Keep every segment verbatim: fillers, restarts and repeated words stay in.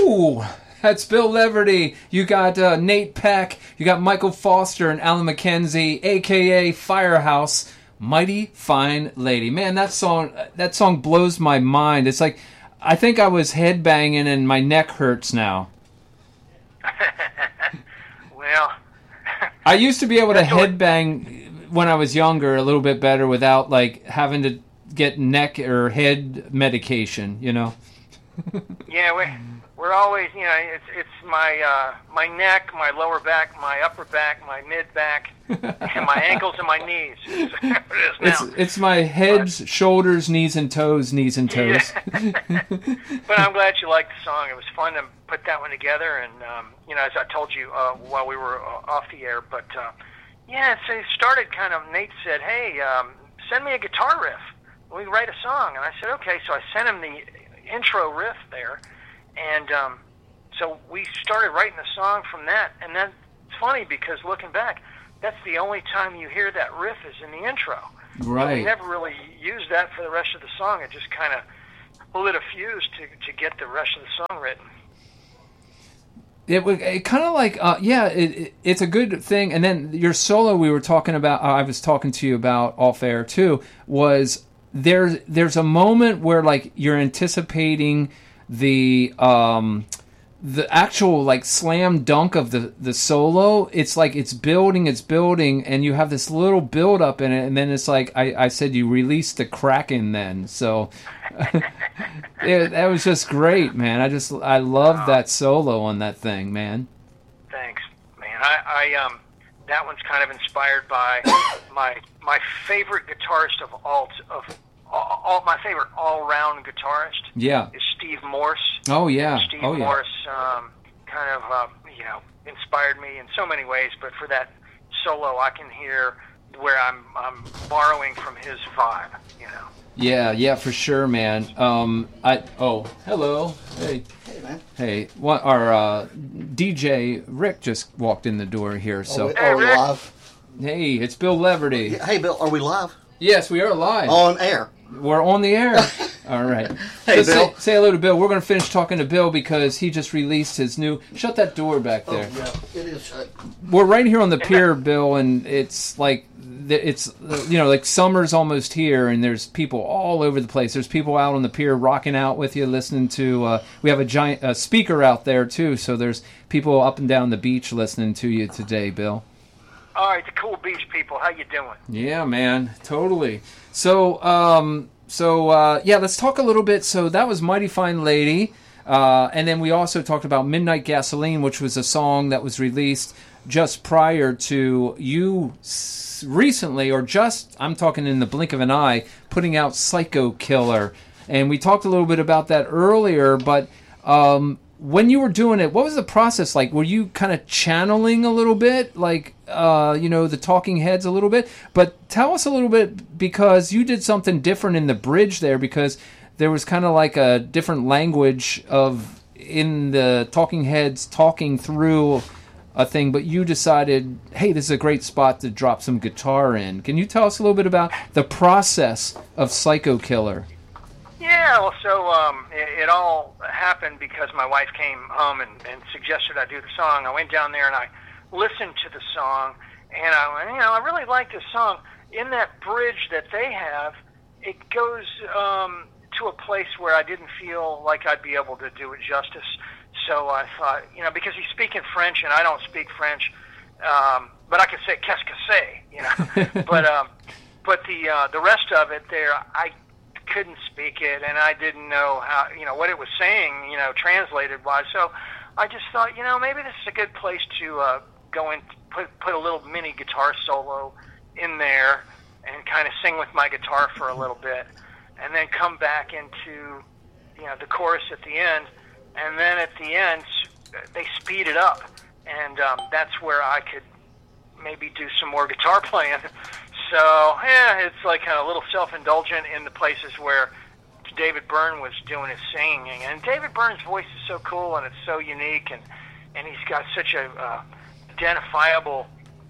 Woo! That's Bill Leverty. You got uh, Nate Peck. You got Michael Foster and Alan McKenzie, a k a. Firehouse. Mighty Fine Lady. Man, that song that song blows my mind. It's like, I think I was headbanging and my neck hurts now. Well... I used to be able to headbang when I was younger a little bit better without, like, having to get neck or head medication, you know? Yeah, we... We're always, you know, it's it's my uh, my neck, my lower back, my upper back, my mid back, and my ankles and my knees. It is now. It's it's my heads, but, shoulders, knees and toes, knees and toes. Yeah. But I'm glad you liked the song. It was fun to put that one together, and um, you know, as I told you uh, while we were uh, off the air. But uh, yeah, so it started kind of. Nate said, "Hey, um, send me a guitar riff. We can write a song." And I said, "Okay." So I sent him the intro riff there. And um, so we started writing the song from that. And then it's funny because looking back, that's the only time you hear that riff is in the intro. Right. So we never really used that for the rest of the song. It just kind of lit a fuse to, to get the rest of the song written. It was it kind of like, uh, yeah, it, it, it's a good thing. And then your solo we were talking about, uh, I was talking to you about off air too, was there, there's a moment where like you're anticipating the um the actual like slam dunk of the the solo. It's like it's building it's building and you have this little build up in it, and then it's like I, I said you released the Kraken then, so it, that was just great, man. I just I loved that solo on that thing, man. Thanks, man. I, I um that one's kind of inspired by my my favorite guitarist of all of all, all my favorite all-round guitarist. Yeah. Is Steve Morse. Oh yeah. Steve oh, yeah. Morse um, kind of uh, you know inspired me in so many ways, but for that solo, I can hear where I'm I'm borrowing from his vibe. You know. Yeah, yeah, for sure, man. Um, I oh, hello, hey, hey, man. Hey, what our uh, D J Rick just walked in the door here. So, are we, are we live? Hey, it's Bill Leverty. Hey, Bill, are we live? Yes, we are live on air. We're on the air. All right. Hey, so Bill. Say, say hello to Bill. We're going to finish talking to Bill because he just released his new. Shut that door back there. Oh, yeah, it is shut. We're right here on the pier, Bill, and it's like. It's, you know, like summer's almost here, and there's people all over the place. There's people out on the pier rocking out with you, listening to, uh, we have a giant uh, speaker out there, too, so there's people up and down the beach listening to you today, Bill. All right, the cool beach people, how you doing? Yeah, man, totally. So, um, so uh, yeah, let's talk a little bit. So that was Mighty Fine Lady, uh, and then we also talked about Midnight Gasoline, which was a song that was released just prior to you recently, or just, I'm talking in the blink of an eye, putting out Psycho Killer. And we talked a little bit about that earlier, but um, when you were doing it, what was the process like? Were you kind of channeling a little bit, like, uh, you know, the Talking Heads a little bit? But tell us a little bit, because you did something different in the bridge there, because there was kind of like a different language of, in the Talking Heads talking through a thing, but you decided, hey, this is a great spot to drop some guitar in. Can you tell us a little bit about the process of Psycho Killer? Yeah, well, so um, it, it all happened because my wife came home and, and suggested I do the song. I went down there and I listened to the song, and I went, you know, I really like this song. In that bridge that they have, it goes um, to a place where I didn't feel like I'd be able to do it justice. So I thought, you know, because he's speaking French and I don't speak French, um, but I could say qu'est-ce que c'est, you know. but um, but the uh, the rest of it there, I couldn't speak it, and I didn't know how, you know, what it was saying, you know, translated wise. So I just thought, you know, maybe this is a good place to uh, go and put put a little mini guitar solo in there and kind of sing with my guitar for a little bit, and then come back into, you know, the chorus at the end. And then at the end, they speed it up, and um, that's where I could maybe do some more guitar playing. So, yeah, it's like kind of a little self-indulgent in the places where David Byrne was doing his singing. And David Byrne's voice is so cool, and it's so unique, and, and he's got such a uh, identifiable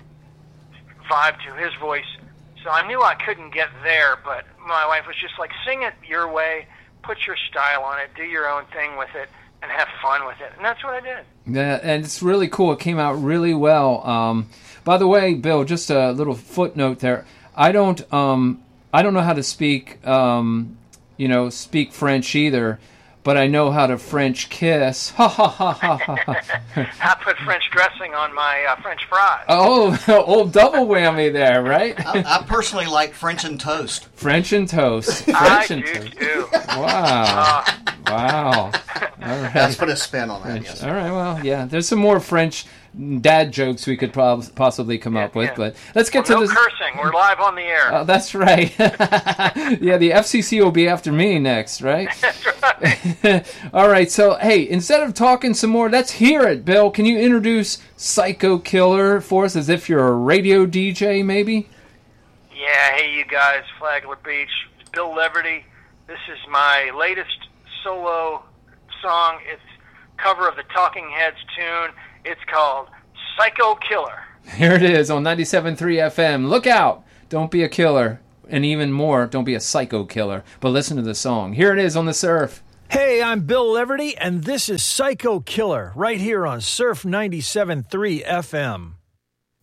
vibe to his voice. So I knew I couldn't get there, but my wife was just like, sing it your way, put your style on it, do your own thing with it. and have fun with it. And that's what I did. Yeah, and it's really cool. It came out really well. Um, by the way, Bill, just a little footnote there. I don't, um, I don't know how to speak, um, you know, speak French either, but I know how to French kiss. Ha ha ha ha ha. I put French dressing on my uh, French fries. Oh, old double whammy there, right? I, I personally like French and toast. French and toast. French I and do toast. too. Wow. Uh, Wow. All right. Let's put a spin on that. French. Yes. All right, well, yeah, there's some more French dad jokes we could prob- possibly come up with, yeah. but let's get well, to no this. cursing. We're live on the air. Oh, that's right. Yeah, the F C C will be after me next, right? That's right. All right, so, hey, instead of talking some more, let's hear it, Bill. Can you introduce Psycho Killer for us as if you're a radio D J, maybe? Yeah, hey, you guys, Flagler Beach. It's Bill Leverty. This is my latest solo song. It's cover of the Talking Heads tune. It's called Psycho Killer. Here it is on ninety-seven point three F M. Look out. Don't be a killer. And even more, don't be a psycho killer. But listen to the song. Here it is on the Surf. Hey, I'm Bill Leverty, and this is Psycho Killer right here on Surf ninety-seven point three F M.